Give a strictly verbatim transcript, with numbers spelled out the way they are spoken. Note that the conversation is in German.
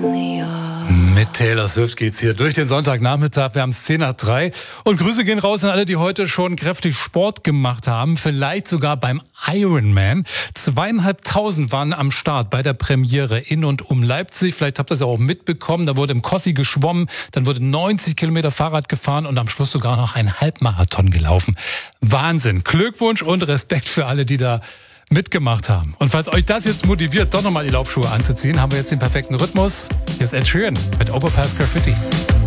Mit Taylor Swift geht's hier durch den Sonntagnachmittag. Wir haben es zehn nach drei. Und Grüße gehen raus an alle, die heute schon kräftig Sport gemacht haben. Vielleicht sogar beim Ironman. Zweieinhalbtausend waren am Start bei der Premiere in und um Leipzig. Vielleicht habt ihr es ja auch mitbekommen. Da wurde im Kossi geschwommen. Dann wurde neunzig Kilometer Fahrrad gefahren und am Schluss sogar noch ein Halbmarathon gelaufen. Wahnsinn. Glückwunsch und Respekt für alle, die da mitgemacht haben. Und falls euch das jetzt motiviert, doch nochmal die Laufschuhe anzuziehen, haben wir jetzt den perfekten Rhythmus. Hier ist Ed Sheeran mit Overpass Graffiti.